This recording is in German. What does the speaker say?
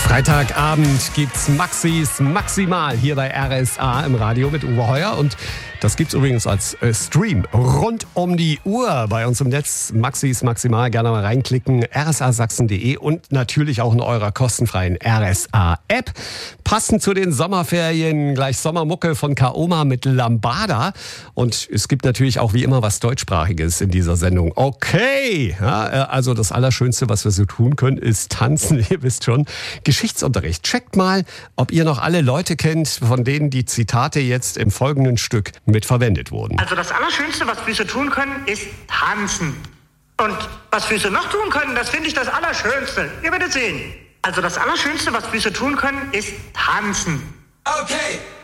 Freitagabend gibt's Maxis Maximal hier bei RSA im Radio mit Uwe Heuer. Und das gibt's übrigens als Stream rund um die Uhr bei uns im Netz. Maxis Maximal, gerne mal reinklicken. rsasachsen.de und natürlich auch in eurer kostenfreien RSA-App. Passend zu den Sommerferien gleich Sommermucke von Kaoma mit Lambada. Und es gibt natürlich auch wie immer was Deutschsprachiges in dieser Sendung. Okay, ja, also das Allerschönste, was wir so tun können, ist tanzen. Ihr wisst schon, Geschichtsunterricht. Checkt mal, ob ihr noch alle Leute kennt, von denen die Zitate jetzt im folgenden Stück mit verwendet wurden. Also das Allerschönste, was Füße tun können, ist tanzen. Und was Füße noch tun können, das finde ich das Allerschönste. Ihr werdet sehen. Also das Allerschönste, was Füße tun können, ist tanzen. Okay.